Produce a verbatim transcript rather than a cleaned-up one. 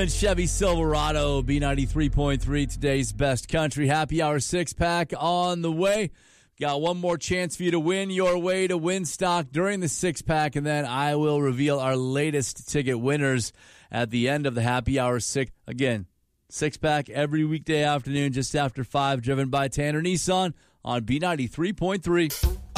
Chevy Silverado, B ninety-three point three, today's best country. Happy Hour six-pack on the way. Got one more chance for you to win your way to Winstock during the six-pack, and then I will reveal our latest ticket winners at the end of the Happy Hour six. Again, six-pack every weekday afternoon just after five, driven by Tanner Nissan on B ninety-three point three.